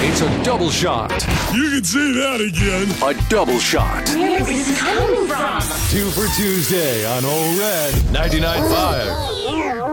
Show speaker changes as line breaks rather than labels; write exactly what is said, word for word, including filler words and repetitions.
It's a double shot.
You can say that again.
A double shot.
Where is this coming from?
Two for Tuesday on Old Red ninety-nine point five.